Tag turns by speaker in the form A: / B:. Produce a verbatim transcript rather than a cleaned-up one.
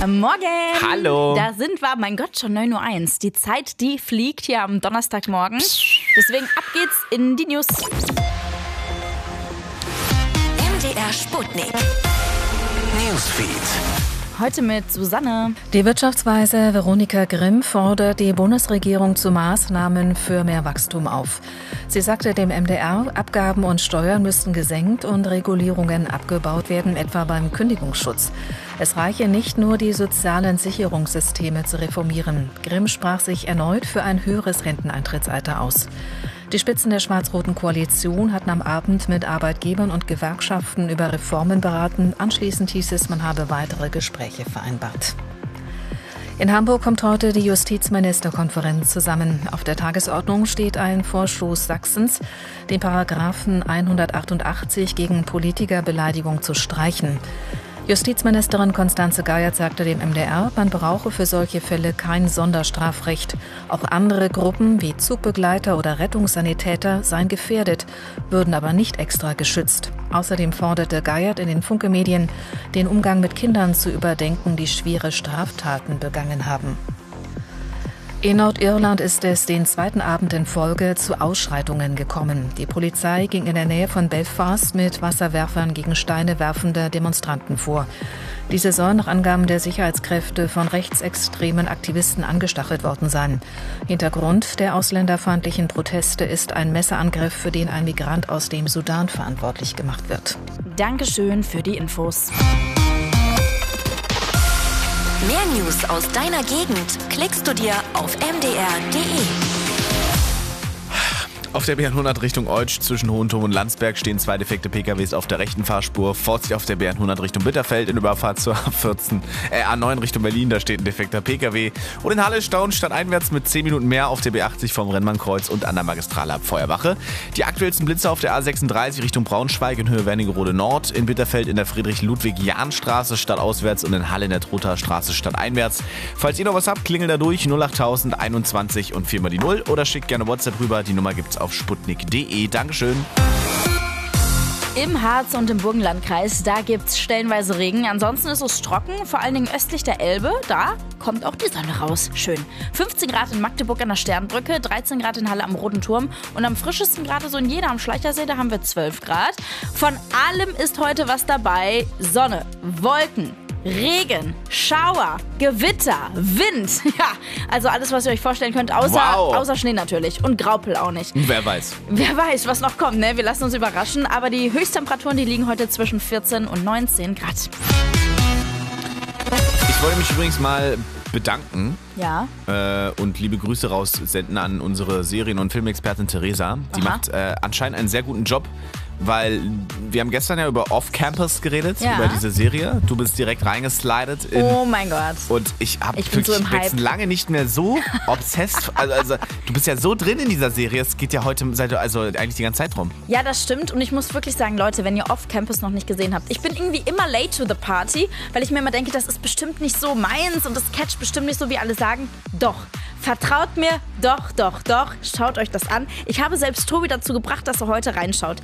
A: Morgen!
B: Hallo!
A: Da sind wir, mein Gott, schon neun Uhr eins. Die Zeit, die fliegt hier am Donnerstagmorgen. Deswegen ab geht's in die News.
C: M D R Sputnik.
D: Newsfeed.
A: Heute mit Susanne.
E: Die Wirtschaftsweise Veronika Grimm fordert die Bundesregierung zu Maßnahmen für mehr Wachstum auf. Sie sagte dem M D R, Abgaben und Steuern müssten gesenkt und Regulierungen abgebaut werden, etwa beim Kündigungsschutz. Es reiche nicht nur, die sozialen Sicherungssysteme zu reformieren. Grimm sprach sich erneut für ein höheres Renteneintrittsalter aus. Die Spitzen der schwarz-roten Koalition hatten am Abend mit Arbeitgebern und Gewerkschaften über Reformen beraten. Anschließend hieß es, man habe weitere Gespräche vereinbart. In Hamburg kommt heute die Justizministerkonferenz zusammen. Auf der Tagesordnung steht ein Vorstoß Sachsens, den Paragraphen hundertachtundachtzig gegen Politikerbeleidigung zu streichen. Justizministerin Constanze Geiert sagte dem M D R, man brauche für solche Fälle kein Sonderstrafrecht. Auch andere Gruppen wie Zugbegleiter oder Rettungssanitäter seien gefährdet, würden aber nicht extra geschützt. Außerdem forderte Geiert in den Funke-Medien, den Umgang mit Kindern zu überdenken, die schwere Straftaten begangen haben. In Nordirland ist es den zweiten Abend in Folge zu Ausschreitungen gekommen. Die Polizei ging in der Nähe von Belfast mit Wasserwerfern gegen Steine werfende Demonstranten vor. Diese sollen nach Angaben der Sicherheitskräfte von rechtsextremen Aktivisten angestachelt worden sein. Hintergrund der ausländerfeindlichen Proteste ist ein Messerangriff, für den ein Migrant aus dem Sudan verantwortlich gemacht wird.
A: Dankeschön für die Infos.
C: Mehr News aus deiner Gegend klickst du dir auf m d r punkt d e.
B: Auf der B hundert Richtung Eutsch zwischen Hohenturm und Landsberg stehen zwei defekte P K Ws auf der rechten Fahrspur. Vorsicht auf der B hundert Richtung Bitterfeld in Überfahrt zur A vierzehn, äh, A neun Richtung Berlin, da steht ein defekter P K W. Und in Halle stauen stadteinwärts mit zehn Minuten mehr auf der B achtzig vom Rennmannkreuz und an der Magistrale ab Feuerwache. Die aktuellsten Blitze auf der A sechsunddreißig Richtung Braunschweig in Höhe Wernigerode Nord, in Bitterfeld in der Friedrich-Ludwig-Jahn-Straße stadtauswärts und in Halle in der Trothaer Straße stadteinwärts. Falls ihr noch was habt, klingelt da durch null achttausend einundzwanzig und viermal die null oder schickt gerne WhatsApp rüber, die Nummer gibt's auf sputnik punkt d e. Dankeschön.
A: Im Harz und im Burgenlandkreis, da gibt's stellenweise Regen. Ansonsten ist es trocken, vor allen Dingen östlich der Elbe. Da kommt auch die Sonne raus. Schön. fünfzehn Grad in Magdeburg an der Sternbrücke, dreizehn Grad in Halle am Roten Turm und am frischesten gerade so in Jena am Schleichersee, da haben wir zwölf Grad. Von allem ist heute was dabei. Sonne, Wolken, Regen, Schauer, Gewitter, Wind. Ja, also alles, was ihr euch vorstellen könnt, außer,
B: wow.
A: außer Schnee natürlich. Und Graupel auch nicht.
B: Wer weiß.
A: Wer weiß, was noch kommt, ne? Wir lassen uns überraschen. Aber die Höchsttemperaturen, die liegen heute zwischen vierzehn und neunzehn Grad.
B: Ich wollte mich übrigens mal bedanken
A: Ja.
B: äh, und liebe Grüße raussenden an unsere Serien- und Filmexpertin Theresa. Die
A: Aha.
B: macht äh, anscheinend einen sehr guten Job, weil wir haben gestern ja über Off-Campus geredet,
A: Ja.
B: über diese Serie. Du bist direkt reingeslidet. In,
A: Oh mein Gott.
B: und ich habe
A: Ich bin
B: wirklich
A: so im
B: jetzt
A: Hype.
B: lange nicht mehr so obsessed. Also, also du bist ja so drin in dieser Serie. Es geht ja heute seit, also eigentlich die ganze Zeit rum.
A: Ja, das stimmt. Und ich muss wirklich sagen, Leute, wenn ihr Off-Campus noch nicht gesehen habt, ich bin irgendwie immer late to the party, weil ich mir immer denke, das ist bestimmt nicht so meins und das catcht bestimmt nicht so, wie alle sagen. Doch. Vertraut mir, doch, doch, doch. Schaut euch das an. Ich habe selbst Tobi dazu gebracht, dass er heute reinschaut.